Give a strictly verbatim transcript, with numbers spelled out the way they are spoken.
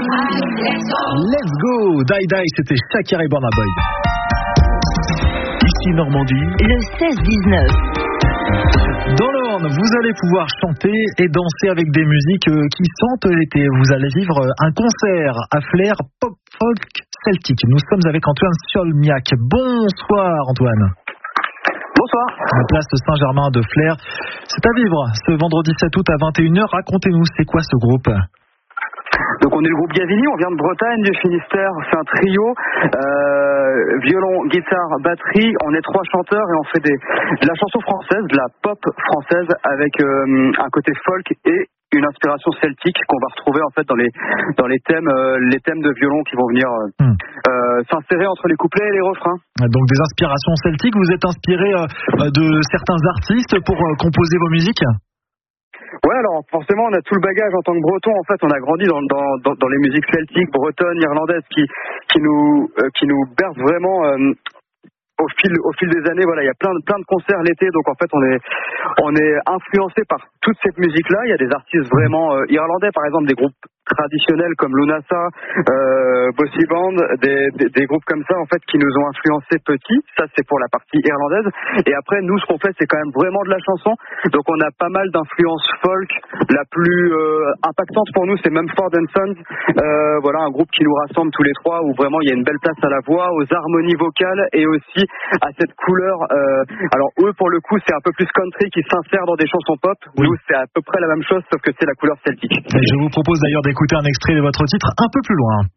Let's go. Die Die, c'était Shakira et Burna Boy. Ici Normandie, le seize dix-neuf. Dans l'Orne, vous allez pouvoir chanter et danser avec des musiques qui sentent l'été. Vous allez vivre un concert à flair pop folk celtique. Nous sommes avec Antoine Solmiac. Bonsoir Antoine. Bonsoir. La place Saint-Germain de Flers. C'est à vivre ce vendredi sept août à vingt et une heures. Racontez-nous, c'est quoi ce groupe ? Donc on est le groupe Gavini, on vient de Bretagne, du Finistère, c'est un trio, euh, violon, guitare, batterie, on est trois chanteurs et on fait des, de la chanson française, de la pop française avec euh, un côté folk et une inspiration celtique qu'on va retrouver en fait dans les dans les thèmes euh, les thèmes de violon qui vont venir euh, hmm. euh, s'insérer entre les couplets et les refrains. Donc des inspirations celtiques, vous êtes inspiré euh, de certains artistes pour euh, composer vos musiques ? Ouais, alors forcément on a tout le bagage en tant que breton. En fait, on a grandi dans dans dans, dans les musiques celtiques, bretonnes, irlandaises, qui qui nous euh, qui nous bercent vraiment euh, au fil au fil des années. Voilà, il y a plein de plein de concerts l'été, donc en fait on est on est influencé par toute cette musique là. Il y a des artistes vraiment euh, irlandais, par exemple des groupes traditionnels comme Lunasa, euh, Bossy Band, des, des, des groupes comme ça en fait qui nous ont influencés petits. Ça c'est pour la partie irlandaise. Et après nous ce qu'on fait c'est quand même vraiment de la chanson. Donc on a pas mal d'influences folk. La plus euh, impactante pour nous c'est Mumford and Sons. Euh, voilà un groupe qui nous rassemble tous les trois où vraiment il y a une belle place à la voix, aux harmonies vocales et aussi à cette couleur. Euh, alors eux pour le coup c'est un peu plus country qui s'insère dans des chansons pop. Oui. Nous c'est à peu près la même chose sauf que c'est la couleur celtique. Et je vous propose d'ailleurs d'écouter un extrait de votre titre un peu plus loin.